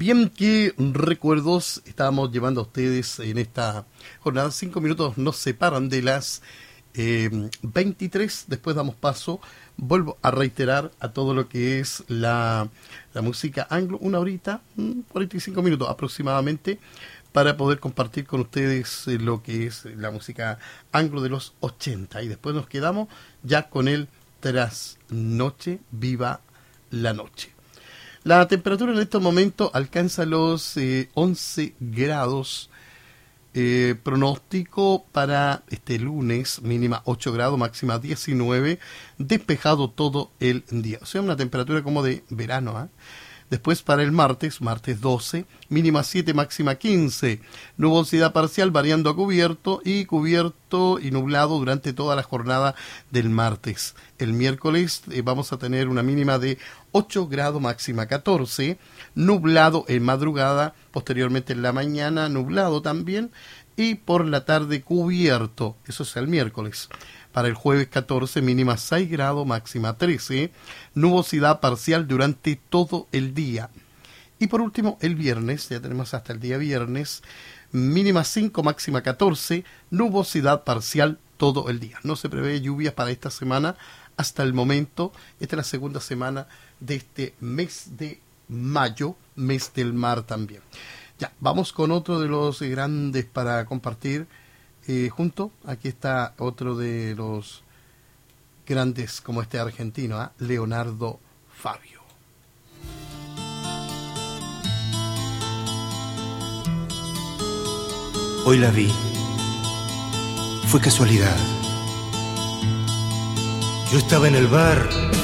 bien, qué recuerdos estábamos llevando a ustedes en esta jornada. 5 minutos nos separan de las 23. Después damos paso, vuelvo a reiterar, a todo lo que es la música anglo. Una horita, 45 minutos aproximadamente, para poder compartir con ustedes lo que es la música anglo de los 80. Y después nos quedamos ya con el trasnoche, viva la noche. La temperatura en estos momentos alcanza los 11 grados. Pronóstico para este lunes, mínima 8 grados, máxima 19, despejado todo el día. O sea, una temperatura como de verano, ¿eh? Después para el martes 12, mínima 7, máxima 15. Nubosidad parcial variando a cubierto y nublado durante toda la jornada del martes. El miércoles vamos a tener una mínima de 8 grados, máxima 14. Nublado en madrugada, posteriormente en la mañana nublado también. Y por la tarde cubierto, eso es el miércoles. Para el jueves 14, mínima 6 grados, máxima 13. Nubosidad parcial durante todo el día. Y por último, el viernes, ya tenemos hasta el día viernes, mínima 5, máxima 14. Nubosidad parcial todo el día. No se prevé lluvias para esta semana hasta el momento. Esta es la segunda semana de este mes de mayo, mes del mar también. Ya, vamos con otro de los grandes para compartir. Junto, aquí está otro de los grandes como este argentino, ¿eh? Leonardo Fabio. Hoy la vi, fue casualidad. Yo estaba en el bar